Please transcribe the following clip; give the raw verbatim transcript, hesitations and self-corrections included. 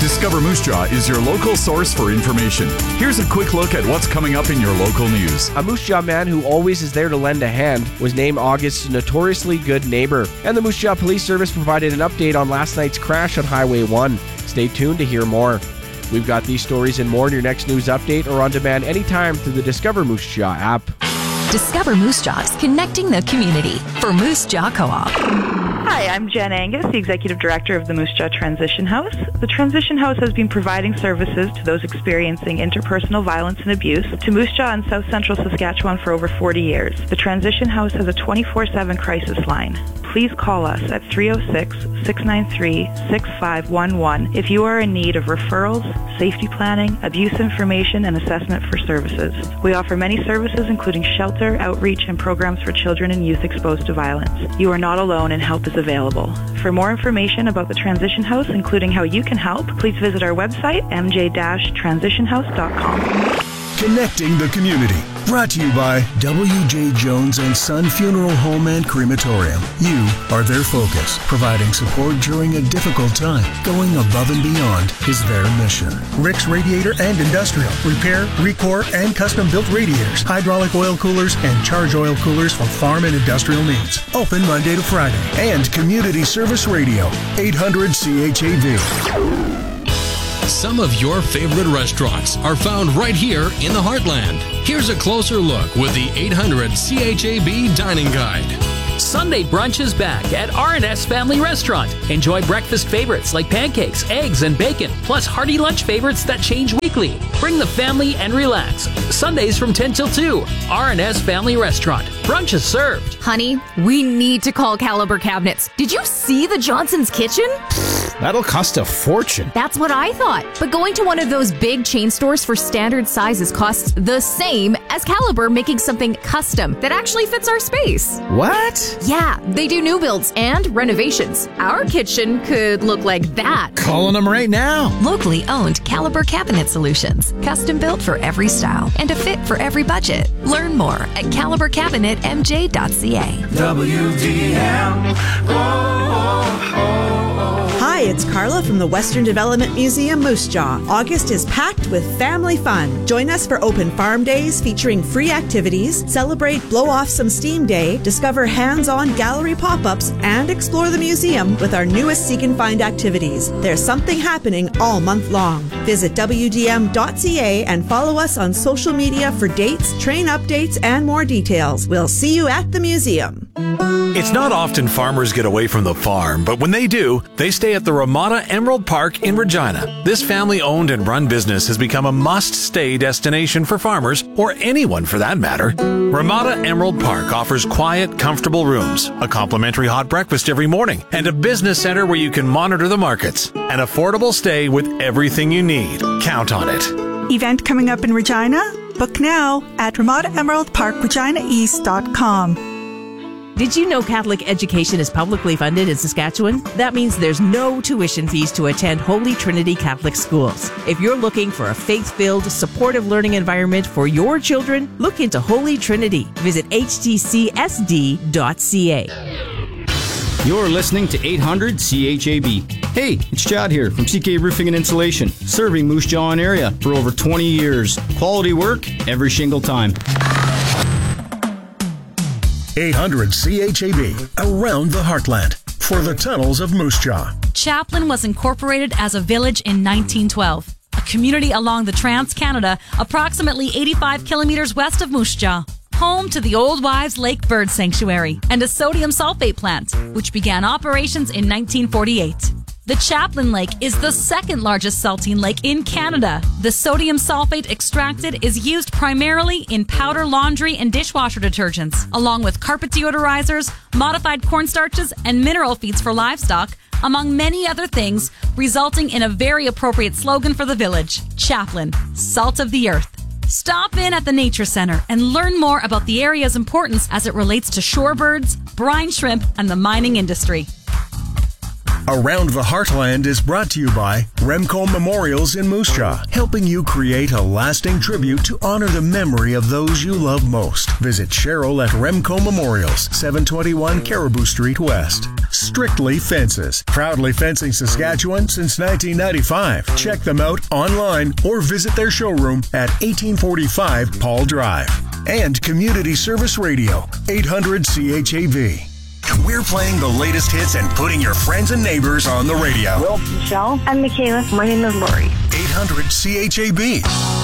Discover Moose Jaw is your local source for information. Here's a quick look at what's coming up in your local news. A Moose Jaw man who always is there to lend a hand was named August's notoriously good neighbor. And the Moose Jaw Police Service provided an update on last night's crash on Highway one. Stay tuned to hear more. We've got these stories and more in your next news update or on demand anytime through the Discover Moose Jaw app. Discover Moose Jaws, connecting the community for Moose Jaw Co-op. Hi, I'm Jen Angus, the Executive Director of the Moose Jaw Transition House. The Transition House has been providing services to those experiencing interpersonal violence and abuse to Moose Jaw and South Central Saskatchewan for over forty years. The Transition House has a twenty-four seven crisis line. Please call us at three oh six, six nine three, six five one one if you are in need of referrals, safety planning, abuse information, and assessment for services. We offer many services including shelter, outreach, and programs for children and youth exposed to violence. You are not alone and help is available. For more information about the Transition House, including how you can help, please visit our website, m j dash transition house dot com. Connecting the community. Brought to you by W J Jones and Son Funeral Home and Crematorium. You are their focus. Providing support during a difficult time. Going above and beyond is their mission. Rick's Radiator and Industrial. Repair, recore, and custom-built radiators. Hydraulic oil coolers and charge oil coolers for farm and industrial needs. Open Monday to Friday. And Community Service Radio. eight hundred C H A V. Some of your favorite restaurants are found right here in the Heartland. Here's a closer look with the eight hundred C H A B Dining Guide. Sunday brunch is back at R and S Family Restaurant. Enjoy breakfast favorites like pancakes, eggs, and bacon, plus hearty lunch favorites that change weekly. Bring the family and relax. Sundays from ten till two. R and S Family Restaurant. Brunch is served. Honey, we need to call Caliber Cabinets. Did you see the Johnson's Kitchen? That'll cost a fortune. That's what I thought. But going to one of those big chain stores for standard sizes costs the same as Caliber making something custom that actually fits our space. What? Yeah, they do new builds and renovations. Our kitchen could look like that. Calling them right now. Locally owned Caliber Cabinet Solutions. Custom built for every style and a fit for every budget. Learn more at caliber cabinet m j dot c a. W D M. Oh, oh, oh, oh. Hi, it's Carla from the Western Development Museum, Moose Jaw. August is packed with family fun. Join us for open farm days featuring free activities, celebrate Blow Off Some Steam Day, discover hands-on gallery pop-ups, and explore the museum with our newest Seek and Find activities. There's something happening all month long. Visit w d m dot c a and follow us on social media for dates, train updates, and more details. We'll see you at the museum. It's not often farmers get away from the farm, but when they do, they stay at the Ramada Emerald Park in Regina. This family-owned and run business has become a must-stay destination for farmers, or anyone for that matter. Ramada Emerald Park offers quiet, comfortable rooms, a complimentary hot breakfast every morning, and a business center where you can monitor the markets. An affordable stay with everything you need. Count on it. Event coming up in Regina? Book now at ramada emerald park regina east dot com. Did you know Catholic education is publicly funded in Saskatchewan? That means there's no tuition fees to attend Holy Trinity Catholic schools. If you're looking for a faith-filled, supportive learning environment for your children, look into Holy Trinity. Visit h t c s d dot c a. You're listening to eight hundred C H A B. Hey, it's Chad here from C K Roofing and Insulation, serving Moose Jaw area for over twenty years. Quality work every single time. eight hundred C H A B, around the heartland, for the tunnels of Moose Jaw. Chaplin was incorporated as a village in nineteen twelve, a community along the Trans-Canada, approximately eighty-five kilometers west of Moose Jaw, home to the Old Wives Lake Bird Sanctuary and a sodium sulfate plant, which began operations in nineteen forty-eight. The Chaplin Lake is the second largest saltine lake in Canada. The sodium sulfate extracted is used primarily in powder laundry and dishwasher detergents, along with carpet deodorizers, modified cornstarches, and mineral feeds for livestock, among many other things, resulting in a very appropriate slogan for the village, Chaplin, Salt of the Earth. Stop in at the Nature Center and learn more about the area's importance as it relates to shorebirds, brine shrimp, and the mining industry. Around the Heartland is brought to you by Remco Memorials in Moose Jaw, helping you create a lasting tribute to honor the memory of those you love most. Visit Cheryl at Remco Memorials, seven twenty-one Caribou Street West. Strictly Fences, proudly fencing Saskatchewan since nineteen ninety-five. Check them out online or visit their showroom at eighteen forty-five Paul Drive. And Community Service Radio, eight hundred C H A V. We're playing the latest hits and putting your friends and neighbors on the radio. Will, Michelle, and Michaela. My name is Lori. eight hundred C H A B.